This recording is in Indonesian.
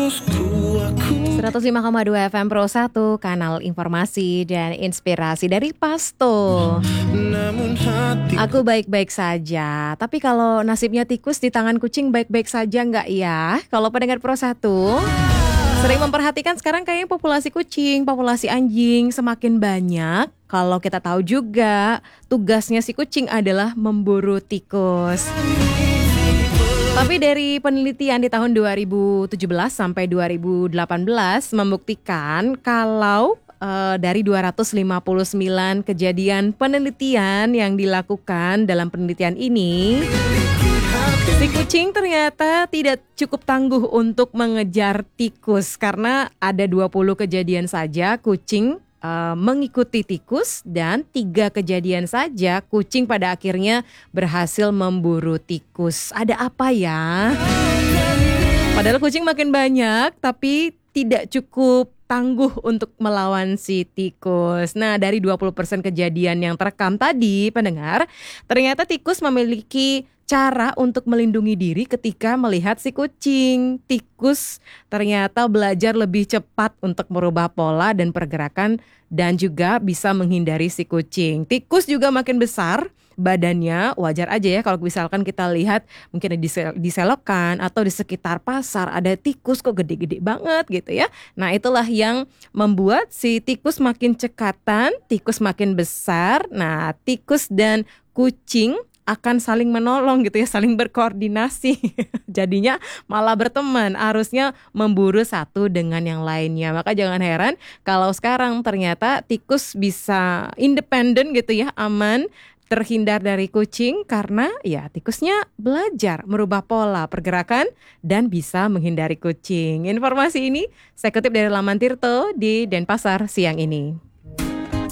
105,2 FM Pro 1, kanal informasi dan inspirasi dari Pasto. Aku baik-baik saja, tapi kalau nasibnya tikus di tangan kucing baik-baik saja nggak ya? Kalau pendengar Pro 1 sering memperhatikan sekarang kayaknya populasi kucing, populasi anjing semakin banyak. Kalau kita tahu juga tugasnya si kucing adalah memburu tikus. Tapi dari penelitian di tahun 2017 sampai 2018 membuktikan kalau dari 259 kejadian penelitian yang dilakukan dalam penelitian ini, si kucing ternyata tidak cukup tangguh untuk mengejar tikus karena ada 20 kejadian saja kucing mengikuti tikus dan 3 kejadian saja kucing pada akhirnya berhasil memburu tikus. Ada apa ya? Padahal kucing makin banyak tapi tidak cukup tangguh untuk melawan si tikus. Nah, dari 20% kejadian yang terekam tadi, pendengar, ternyata tikus memiliki cara untuk melindungi diri ketika melihat si kucing. Tikus ternyata belajar lebih cepat untuk merubah pola dan pergerakan dan juga bisa menghindari si kucing. Tikus juga makin besar badannya, wajar aja ya kalau misalkan kita lihat mungkin di selokan atau di sekitar pasar ada tikus kok gede-gede banget gitu ya. Nah, itulah yang membuat si tikus makin cekatan, tikus makin besar. Nah, tikus dan kucing akan saling menolong gitu ya, saling berkoordinasi. Jadinya malah berteman, harusnya memburu satu dengan yang lainnya. Maka jangan heran kalau sekarang ternyata tikus bisa independen gitu ya, aman, terhindar dari kucing karena ya tikusnya belajar merubah pola pergerakan dan bisa menghindari kucing. Informasi ini saya kutip dari laman Tirto di Denpasar siang ini.